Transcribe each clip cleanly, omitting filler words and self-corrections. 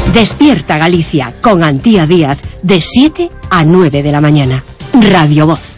Despierta Galicia con Antía Díaz de 7 a 9 de la mañana. Radio Voz.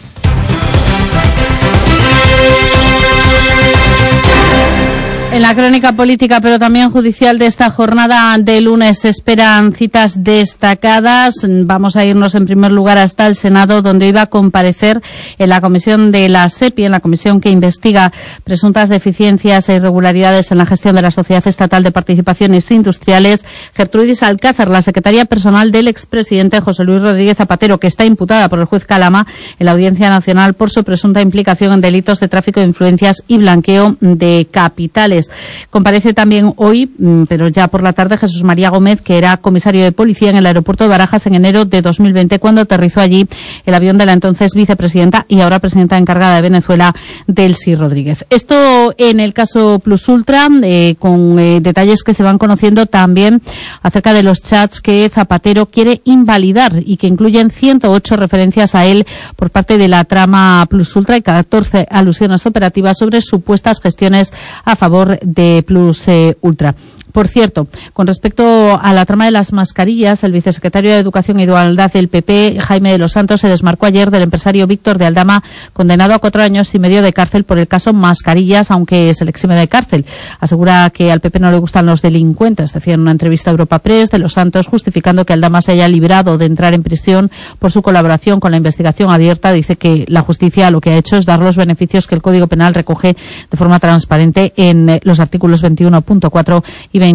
En la crónica política, pero también judicial de esta jornada de lunes se esperan citas destacadas. Vamos a irnos en primer lugar hasta el Senado, donde iba a comparecer en la comisión de la SEPI, en la comisión que investiga presuntas deficiencias e irregularidades en la gestión de la Sociedad Estatal de Participaciones Industriales, Gertrudis Alcázar, la secretaria personal del expresidente José Luis Rodríguez Zapatero, que está imputada por el juez Calama en la Audiencia Nacional por su presunta implicación en delitos de tráfico de influencias y blanqueo de capitales. Comparece también hoy, pero ya por la tarde, Jesús María Gómez, que era comisario de policía en el aeropuerto de Barajas en enero de 2020, cuando aterrizó allí el avión de la entonces vicepresidenta y ahora presidenta encargada de Venezuela, Delcy Rodríguez. Esto en el caso Plus Ultra, con detalles que se van conociendo también acerca de los chats que Zapatero quiere invalidar y que incluyen 108 referencias a él por parte de la trama Plus Ultra y 14 alusiones operativas sobre supuestas gestiones a favor de Plus Ultra. Por cierto, con respecto a la trama de las mascarillas, el vicesecretario de Educación y Igualdad del PP, Jaime de los Santos, se desmarcó ayer del empresario Víctor de Aldama, condenado a 4 años y medio de cárcel por el caso Mascarillas, aunque se le exime de cárcel. Asegura que al PP no le gustan los delincuentes. Decía en una entrevista a Europa Press, de los Santos, justificando que Aldama se haya librado de entrar en prisión por su colaboración con la investigación abierta. Dice que la justicia lo que ha hecho es dar los beneficios que el Código Penal recoge de forma transparente en los artículos 21.4 y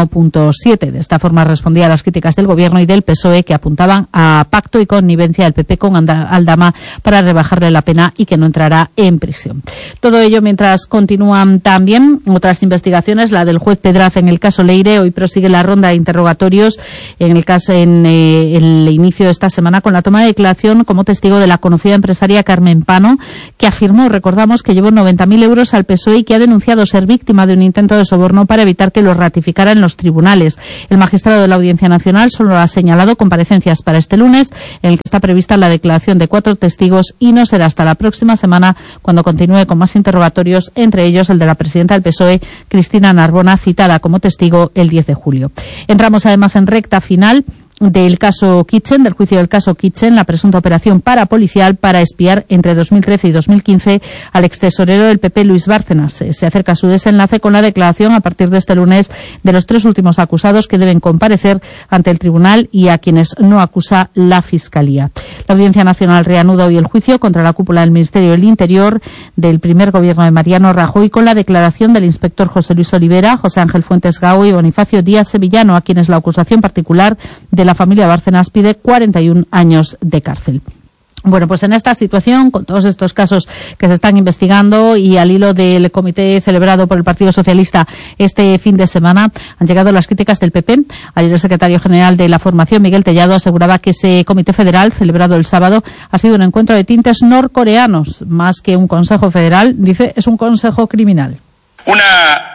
21.7. De esta forma respondía a las críticas del Gobierno y del PSOE, que apuntaban a pacto y connivencia del PP con Aldama para rebajarle la pena y que no entrará en prisión. Todo ello mientras continúan también otras investigaciones, la del juez Pedraz en el caso Leire. Hoy prosigue la ronda de interrogatorios en el caso en el inicio de esta semana con la toma de declaración como testigo de la conocida empresaria Carmen Pano, que afirmó, recordamos, que llevó 90.000 euros al PSOE y que ha denunciado ser víctima de un intento de soborno para evitar que lo ratificara en los tribunales. El magistrado de la Audiencia Nacional solo ha señalado comparecencias para este lunes, en el que está prevista la declaración de 4 testigos, y no será hasta la próxima semana cuando continúe con más interrogatorios, entre ellos el de la presidenta del PSOE, Cristina Narbona, citada como testigo el 10 de julio. Entramos además en recta final del caso Kitchen, del juicio del caso Kitchen, la presunta operación parapolicial para espiar entre 2013 y 2015 al extesorero del PP, Luis Bárcenas. Se acerca a su desenlace con la declaración a partir de este lunes de los 3 últimos acusados que deben comparecer ante el tribunal y a quienes no acusa la Fiscalía. La Audiencia Nacional reanuda hoy el juicio contra la cúpula del Ministerio del Interior del primer gobierno de Mariano Rajoy, con la declaración del inspector José Luis Olivera, José Ángel Fuentes Gao y Bonifacio Díaz Sevillano, a quienes la acusación particular de la familia Bárcenas pide 41 años de cárcel. Bueno, pues en esta situación, con todos estos casos que se están investigando y al hilo del comité celebrado por el Partido Socialista este fin de semana, han llegado las críticas del PP. Ayer el secretario general de la formación, Miguel Tellado, aseguraba que ese comité federal, celebrado el sábado, ha sido un encuentro de tintes norcoreanos. Más que un consejo federal, dice, es un consejo criminal. Una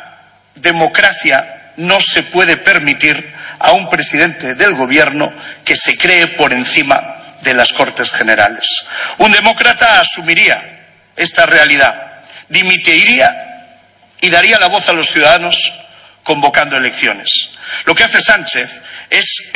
democracia no se puede permitir a un presidente del gobierno que se cree por encima de las Cortes Generales. Un demócrata asumiría esta realidad, dimitiría y daría la voz a los ciudadanos convocando elecciones. Lo que hace Sánchez es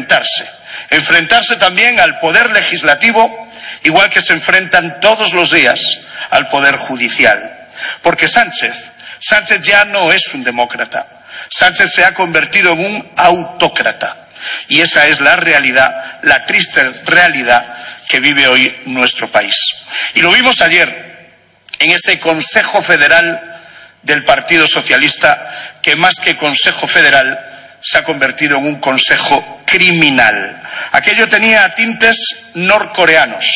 enfrentarse también al poder legislativo, igual que se enfrentan todos los días al poder judicial. Porque Sánchez ya no es un demócrata. Sánchez se ha convertido en un autócrata. Y esa es la realidad, la triste realidad que vive hoy nuestro país. Y lo vimos ayer en ese Consejo Federal del Partido Socialista, que más que Consejo Federal se ha convertido en un consejo criminal. Aquello tenía tintes norcoreanos.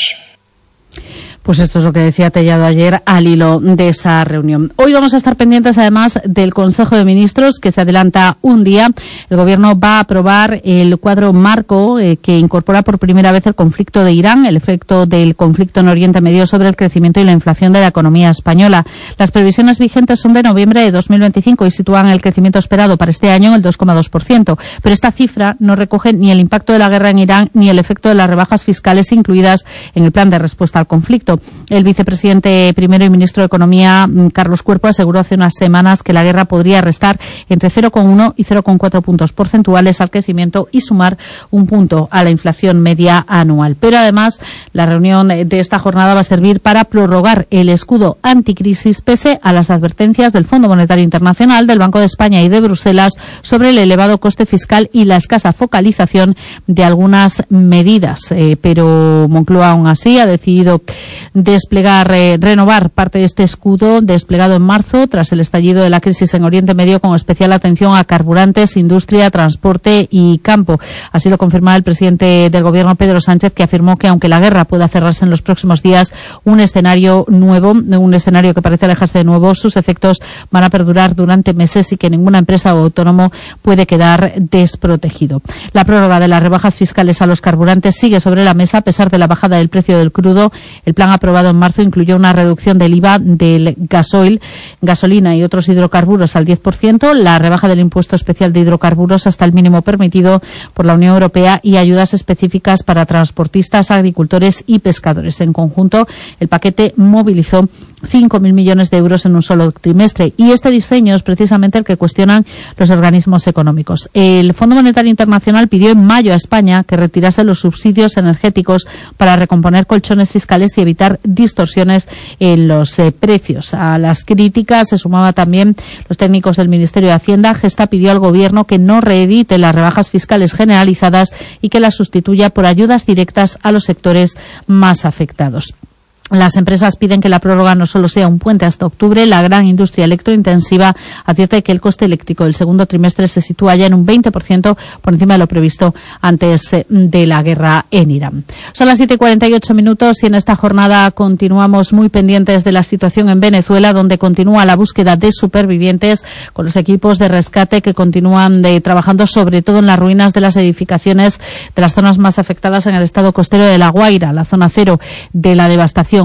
Pues esto es lo que decía Tellado ayer al hilo de esa reunión. Hoy vamos a estar pendientes además del Consejo de Ministros, que se adelanta un día. El Gobierno va a aprobar el cuadro marco que incorpora por primera vez el conflicto de Irán, el efecto del conflicto en Oriente Medio sobre el crecimiento y la inflación de la economía española. Las previsiones vigentes son de noviembre de 2025 y sitúan el crecimiento esperado para este año en el 2,2%. Pero esta cifra no recoge ni el impacto de la guerra en Irán ni el efecto de las rebajas fiscales incluidas en el plan de respuesta al conflicto. conflicto. El vicepresidente primero y ministro de Economía, Carlos Cuerpo, aseguró hace unas semanas que la guerra podría restar entre 0,1 y 0,4 puntos porcentuales al crecimiento y sumar un punto a la inflación media anual. Pero además, la reunión de esta jornada va a servir para prorrogar el escudo anticrisis pese a las advertencias del Fondo Monetario Internacional, del Banco de España y de Bruselas sobre el elevado coste fiscal y la escasa focalización de algunas medidas. Pero Moncloa, aún así, ha decidido renovar parte de este escudo desplegado en marzo tras el estallido de la crisis en Oriente Medio, con especial atención a carburantes, industria, transporte y campo. Así lo confirmaba el presidente del Gobierno, Pedro Sánchez, que afirmó que aunque la guerra pueda cerrarse en los próximos días, un escenario que parece alejarse de nuevo, sus efectos van a perdurar durante meses y que ninguna empresa o autónomo puede quedar desprotegido. La prórroga de las rebajas fiscales a los carburantes sigue sobre la mesa a pesar de la bajada del precio del crudo. El plan aprobado en marzo incluyó una reducción del IVA del gasoil, gasolina y otros hidrocarburos al 10%, la rebaja del impuesto especial de hidrocarburos hasta el mínimo permitido por la Unión Europea y ayudas específicas para transportistas, agricultores y pescadores. En conjunto, el paquete movilizó 5.000 millones de euros en un solo trimestre, y este diseño es precisamente el que cuestionan los organismos económicos. El Fondo Monetario Internacional pidió en mayo a España que retirase los subsidios energéticos para recomponer colchones fiscales y evitar distorsiones en los precios. A las críticas se sumaba también los técnicos del Ministerio de Hacienda. Gesta pidió al Gobierno que no reedite las rebajas fiscales generalizadas y que las sustituya por ayudas directas a los sectores más afectados. Las empresas piden que la prórroga no solo sea un puente hasta octubre. La gran industria electrointensiva advierte que el coste eléctrico del segundo trimestre se sitúa ya en un 20% por encima de lo previsto antes de la guerra en Irán. Son las 7:48 y en esta jornada continuamos muy pendientes de la situación en Venezuela, donde continúa la búsqueda de supervivientes con los equipos de rescate que continúan trabajando sobre todo en las ruinas de las edificaciones de las zonas más afectadas en el estado costero de La Guaira, la zona cero de la devastación.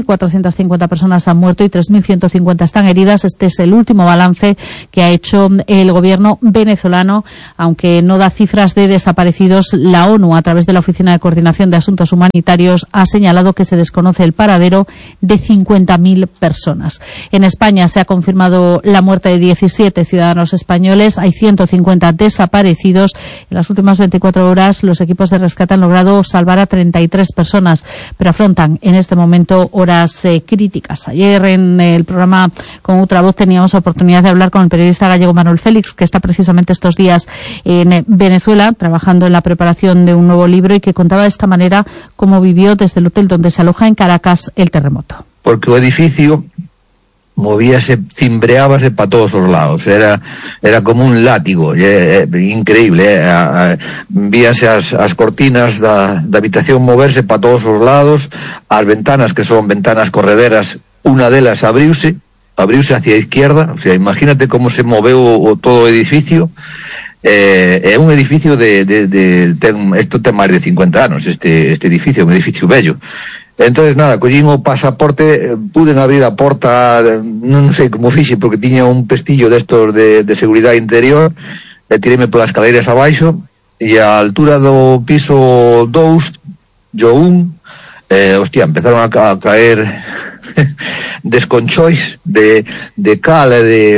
1.450 personas han muerto y 3.150 están heridas. Este es el último balance que ha hecho el gobierno venezolano, aunque no da cifras de desaparecidos. La ONU, a través de la Oficina de Coordinación de Asuntos Humanitarios, ha señalado que se desconoce el paradero de 50.000 personas. En España se ha confirmado la muerte de 17 ciudadanos españoles. Hay 150 desaparecidos. En las últimas 24 horas los equipos de rescate han logrado salvar a 33 personas, pero afrontan en este momento horas críticas. Ayer en el programa con Otra Voz teníamos la oportunidad de hablar con el periodista gallego Manuel Félix, que está precisamente estos días en Venezuela trabajando en la preparación de un nuevo libro, y que contaba de esta manera cómo vivió desde el hotel donde se aloja en Caracas el terremoto. Porque o edificio movíase, cimbreábase para todos os lados, era como un látigo, increíble, víanse as cortinas da habitación moverse para todos os lados, as ventanas, que son ventanas correderas, unha delas abriuse hacia a izquierda, o sea, imagínate como se moveu todo o edificio. É un edificio isto ten máis de 50 anos, este edificio, un edificio bello. Entonces, nada, collín o pasaporte, puden abrir a porta, non sei como fixe, porque tiña un pestillo destos de seguridade interior, e tiréme polas escaleiras abaixo, e a altura do piso 2, yo 1, empezaron a caer desconchois de cal e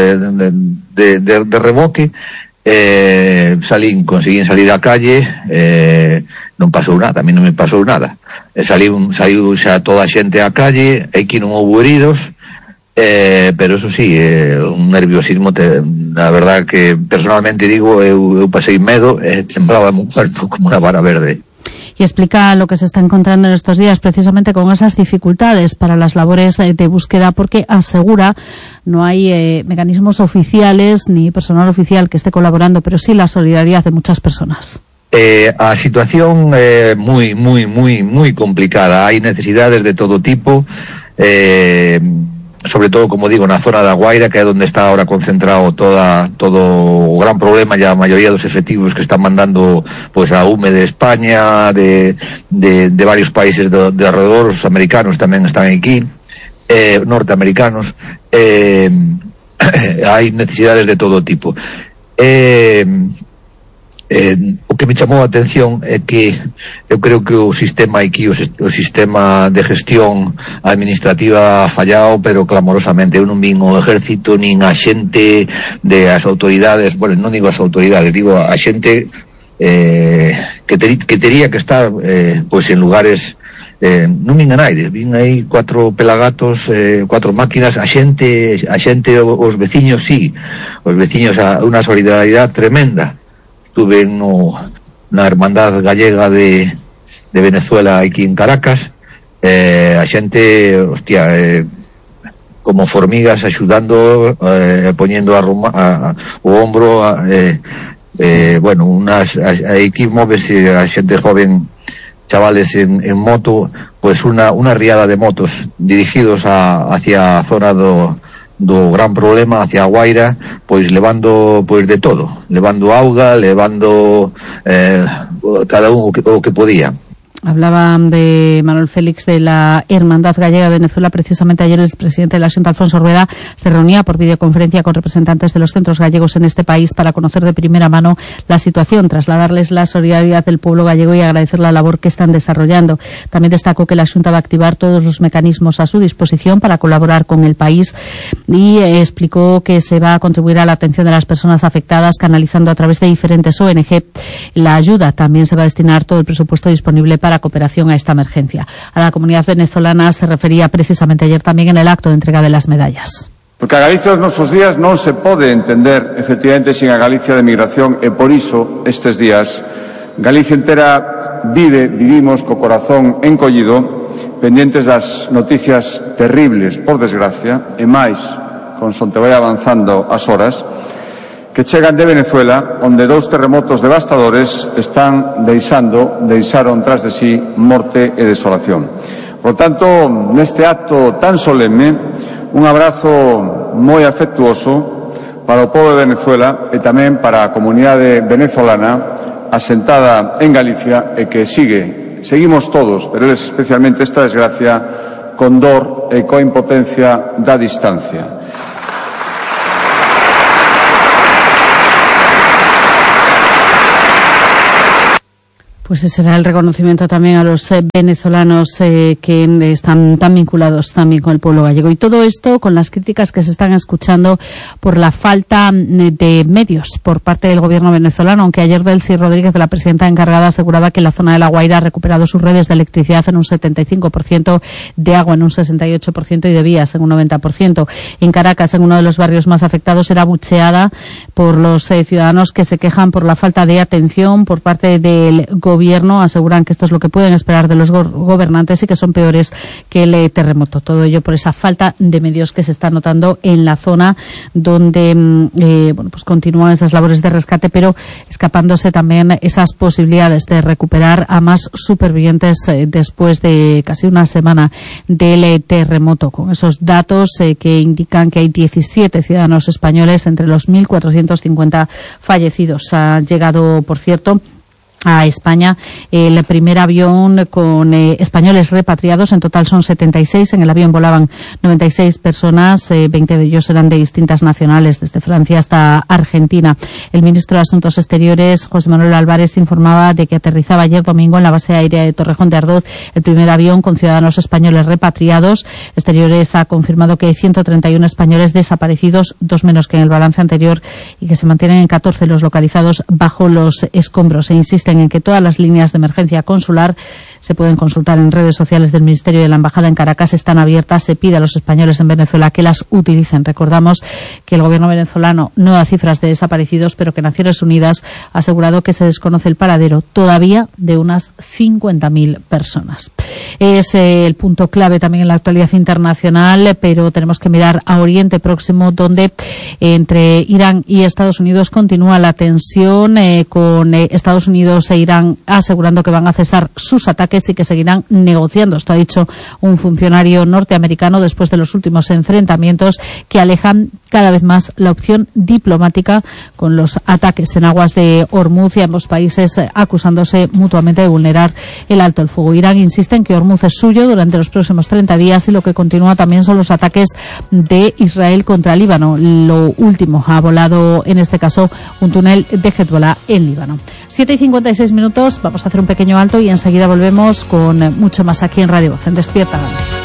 de reboque. Conseguín salir á calle, non pasou nada, a mí non me pasou nada. Saiu xa toda a xente á calle, aquí non houve heridos, pero eso sí, un nerviosismo, a verdad que personalmente digo, eu pasei medo, temblaba un cuerpo como una vara verde. Y explica lo que se está encontrando en estos días precisamente con esas dificultades para las labores de búsqueda, porque asegura no hay mecanismos oficiales ni personal oficial que esté colaborando, pero sí la solidaridad de muchas personas. A situación muy complicada. Hay necesidades de todo tipo, sobre todo, como digo, na zona da Guaira, que é onde está ahora concentrado todo o gran problema, e a maioría dos efectivos que están mandando pues a UME de España, de varios países de alrededor. Os americanos tamén están aquí, norteamericanos. Hai necesidades de todo tipo. o que me chamou a atención é que eu creo que o sistema aquí, o sistema de gestión administrativa fallado, pero clamorosamente. Eu non vin o ejército nin a xente das autoridades, bueno, non digo as autoridades, digo a xente que tería que estar pois en lugares, non vin a naide, vin aí 4 pelagatos, 4 máquinas, a xente, os veciños, sí, os veciños, unha solidaridade tremenda. Estuve na Hermandad Gallega de Venezuela aquí en Caracas, a xente, hostia, como formigas axudando, poñendo o hombro, bueno, aquí móvese a xente joven, chavales en moto, pues una riada de motos dirigidos hacia a zona do gran problema, hacia a Guaira, pois levando pois de todo, levando auga, levando cada un o que podía. Hablaban de Manuel Félix de la Hermandad Gallega de Venezuela. Precisamente ayer el presidente de la Xunta, Alfonso Rueda, se reunía por videoconferencia con representantes de los centros gallegos en este país para conocer de primera mano la situación, trasladarles la solidaridad del pueblo gallego y agradecer la labor que están desarrollando. También destacó que la Xunta va a activar todos los mecanismos a su disposición para colaborar con el país y explicó que se va a contribuir a la atención de las personas afectadas canalizando a través de diferentes ONG la ayuda. También se va a destinar todo el presupuesto disponible para cooperación a esta emergencia. A la comunidad venezolana se refería precisamente ayer también en el acto de entrega de las medallas. Porque a Galicia nos nosos días non se pode entender efectivamente sin a Galicia de migración e por iso estes días Galicia entera vivimos co corazón encollido, pendientes das noticias terribles, por desgracia, e máis, consonte vai avanzando as horas, que chegan de Venezuela, onde 2 terremotos devastadores deixaron tras de sí morte e desolación. Por tanto, neste acto tan solemne, un abrazo moi afectuoso para o pobo de Venezuela e tamén para a comunidade venezolana asentada en Galicia e que seguimos todos, pero eles especialmente esta desgracia, con dor e coa impotencia da distancia. Pues ese será el reconocimiento también a los venezolanos que están tan vinculados también con el pueblo gallego. Y todo esto con las críticas que se están escuchando por la falta de medios por parte del gobierno venezolano, aunque ayer Delcy Rodríguez, la presidenta encargada, aseguraba que la zona de La Guaira ha recuperado sus redes de electricidad en un 75%, de agua en un 68% y de vías en un 90%. En Caracas, en uno de los barrios más afectados, era abucheada por los ciudadanos que se quejan por la falta de atención por parte del gobierno. Aseguran que esto es lo que pueden esperar de los gobernantes y que son peores que el terremoto. Todo ello por esa falta de medios que se está notando en la zona donde pues continúan esas labores de rescate, pero escapándose también esas posibilidades de recuperar a más supervivientes después de casi una semana del terremoto, con esos datos que indican que hay 17 ciudadanos españoles entre los 1.450 fallecidos. Ha llegado, por cierto, a España el primer avión con españoles repatriados. En total son 76. En el avión volaban 96 personas, 20 de ellos eran de distintas nacionales, desde Francia hasta Argentina. El ministro de Asuntos Exteriores, José Manuel Álvarez, informaba de que aterrizaba ayer domingo en la base aérea de Torrejón de Ardoz el primer avión con ciudadanos españoles repatriados. Exteriores ha confirmado que hay 131 españoles desaparecidos, 2 menos que en el balance anterior, y que se mantienen en 14 los localizados bajo los escombros. E insiste en que todas las líneas de emergencia consular se pueden consultar en redes sociales del Ministerio y de la Embajada en Caracas, están abiertas. Se pide a los españoles en Venezuela que las utilicen. Recordamos que el gobierno venezolano no da cifras de desaparecidos, pero que Naciones Unidas ha asegurado que se desconoce el paradero todavía de unas 50.000 personas. Es el punto clave también en la actualidad internacional, pero tenemos que mirar a Oriente Próximo, donde entre Irán y Estados Unidos continúa la tensión, con Estados Unidos e Irán asegurando que van a cesar sus ataques y que seguirán negociando. Esto ha dicho un funcionario norteamericano después de los últimos enfrentamientos que alejan cada vez más la opción diplomática con los ataques en aguas de Hormuz y ambos países acusándose mutuamente de vulnerar el alto el fuego. Irán insiste en que Hormuz es suyo durante los próximos 30 días y lo que continúa también son los ataques de Israel contra Líbano. Lo último, ha volado en este caso un túnel de Hezbollah en Líbano. 7:56 minutos, vamos a hacer un pequeño alto y enseguida volvemos con mucho más aquí en Radio Voz, en Despierta.